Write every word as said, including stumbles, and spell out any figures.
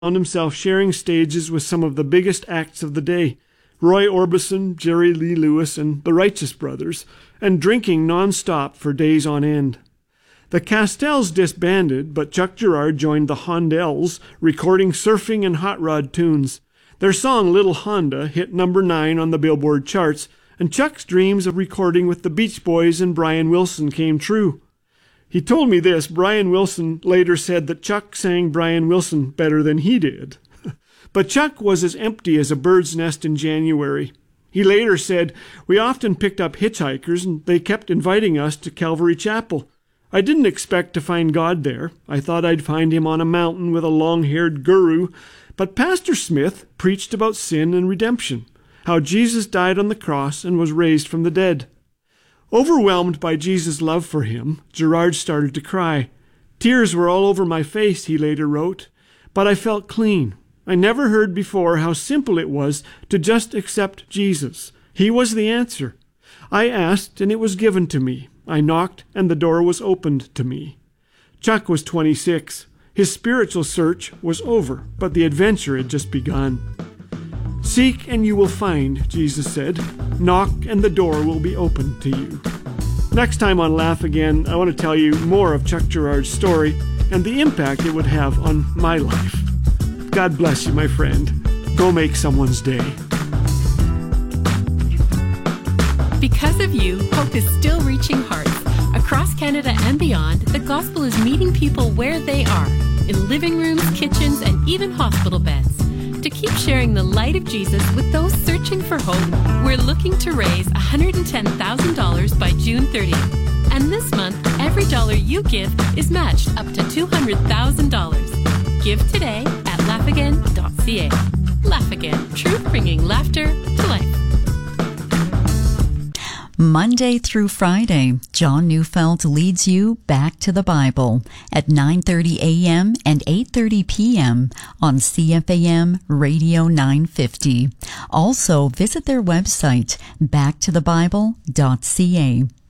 found himself sharing stages with some of the biggest acts of the day, Roy Orbison, Jerry Lee Lewis, and the Righteous Brothers, and drinking non-stop for days on end. The Castells disbanded, but Chuck Girard joined the Hondells, recording surfing and hot rod tunes. Their song Little Honda hit number nine on the Billboard charts, and Chuck's dreams of recording with the Beach Boys and Brian Wilson came true. He told me this. Brian Wilson later said that Chuck sang Brian Wilson better than he did. But Chuck was as empty as a bird's nest in January. He later said, "We often picked up hitchhikers and they kept inviting us to Calvary Chapel. I didn't expect to find God there. I thought I'd find him on a mountain with a long-haired guru. But Pastor Smith preached about sin and redemption, how Jesus died on the cross and was raised from the dead." Overwhelmed by Jesus' love for him, Girard started to cry. "Tears were all over my face," he later wrote, "but I felt clean. I never heard before how simple it was to just accept Jesus. He was the answer. I asked, and it was given to me. I knocked, and the door was opened to me." Chuck was twenty-six. His spiritual search was over, but the adventure had just begun. "Seek and you will find," Jesus said. "Knock and the door will be opened to you." Next time on Laugh Again, I want to tell you more of Chuck Girard's story and the impact it would have on my life. God bless you, my friend. Go make someone's day. Because of you, hope is still reaching hearts. Across Canada and beyond, the gospel is meeting people where they are, in living rooms, kitchens, and even hospital beds. To keep sharing the light of Jesus with those searching for hope, we're looking to raise one hundred ten thousand dollars by June thirtieth. And this month, every dollar you give is matched up to two hundred thousand dollars. Give today at laugh again dot c a. Laugh Again, truth bringing laughter to life. Monday through Friday, John Neufeld leads you back to the Bible at nine thirty a.m. and eight thirty p.m. on C F A M Radio nine fifty. Also, visit their website, back to the bible dot c a.